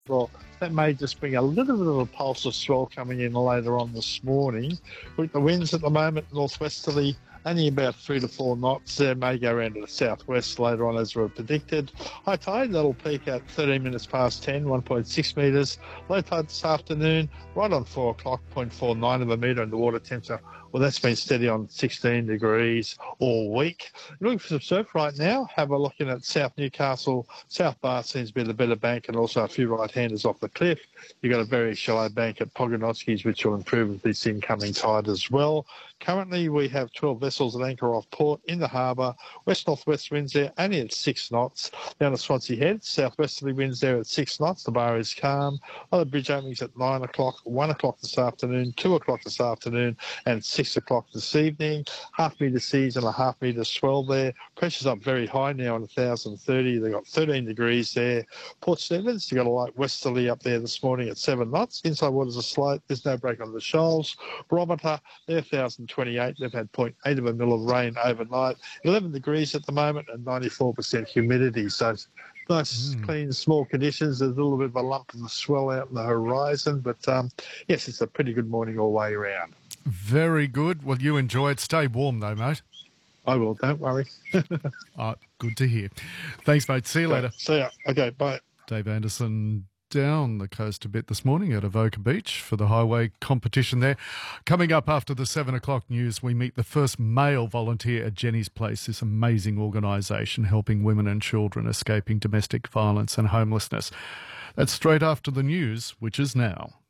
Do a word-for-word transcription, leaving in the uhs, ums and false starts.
Well, that may just bring a little bit of a pulse of swell coming in later on this morning. With the winds at the moment, northwesterly, only about three to four knots. There may go around to the southwest later on as we're predicted. High tide, that'll peak at thirteen minutes past ten, one point six metres. Low tide this afternoon, right on four o'clock, zero point four nine of a metre, and the water temperature, well, that's been steady on sixteen degrees all week. Looking for some surf right now, have a look in at South Newcastle. South Bar seems to be the better bank, and also a few right-handers off the cliff. You've got a very shallow bank at Pogonoski's, which will improve with this incoming tide as well. Currently, we have twelve vessels at anchor off port in the harbour. West-northwest winds there, only at six knots. Down to Swansea Head, southwesterly winds there at six knots. The bar is calm. Other bridge openings at nine o'clock, one o'clock this afternoon, two o'clock this afternoon, and six o'clock this evening. Half metre seas and a half metre swell there. Pressure's up very high now on one thousand thirty. They've got thirteen degrees there. Port Stephens, you've got a light westerly up there this morning at seven knots. Inside waters are slow. There's no break on the shoals. Barometer, they're one thousand twenty-eight. They've had zero point eight of a mil of rain overnight. eleven degrees at the moment and ninety-four percent humidity. So nice, mm. clean, small conditions. There's a little bit of a lump of a swell out in the horizon. But, um, yes, it's a pretty good morning all the way around. Very good. Well, you enjoy it. Stay warm, though, mate. I will, don't worry. Oh, good to hear. Thanks, mate. See you okay, later. See ya. Okay, bye. Dave Anderson down the coast a bit this morning at Avoca Beach for the highway competition there. Coming up after the seven o'clock news, we meet the first male volunteer at Jenny's Place, this amazing organisation helping women and children escaping domestic violence and homelessness. That's straight after the news, which is now.